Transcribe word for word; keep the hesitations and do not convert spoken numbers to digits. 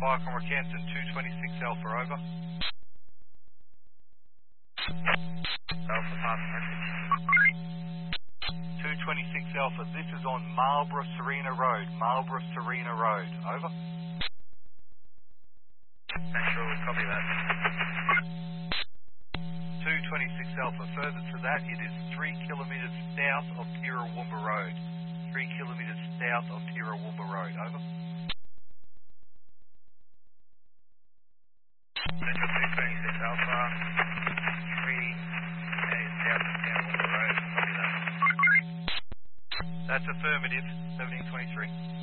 Viacom Rockhampton, two twenty-six Alpha, over. Alpha, pass message. two twenty-six Alpha, this is on Marlborough Serena Road. Marlborough Serena Road, over. Central, copy that. two twenty-six Alpha, further to that, it is three kilometres south of Tirrawumba Road. three kilometres south of Tirrawumba Road, over. Central two twenty-six Alpha, three eight south of Tirrawumba Road, copy that. That's affirmative, seventeen twenty-three.